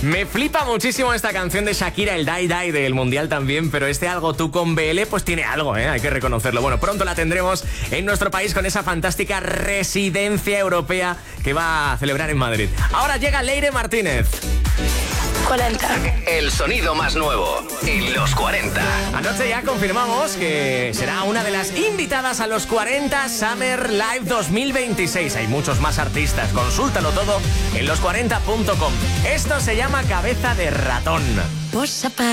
Me flipa muchísimo esta canción de Shakira, el Die Die del Mundial también, pero este Algo tú con BL pues tiene algo, hay que reconocerlo. Bueno, pronto la tendremos en nuestro país con esa fantástica residencia europea que va a celebrar en Madrid. Ahora llega Leire Martínez. 40. El sonido más nuevo en los 40. Anoche ya confirmamos que será una de las invitadas a los 40 Summer Live 2026. Hay muchos más artistas, consúltalo todo en los40.com. Esto se llama Cabeza de Ratón.